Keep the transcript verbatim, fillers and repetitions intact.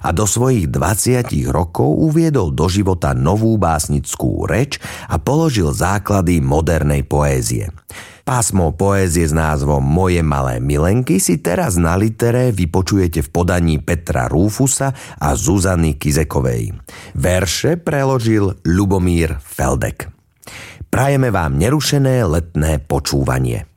a do svojich dvadsiatich rokov uviedol do života novú básnickú reč a položil základy modernej poézie. Pásmo poézie s názvom Moje malé milenky si teraz na Litere vypočujete v podaní Petra Rúfusa a Zuzany Kizekovej. Verše preložil Ľubomír Feldek. Prajeme vám nerušené letné počúvanie.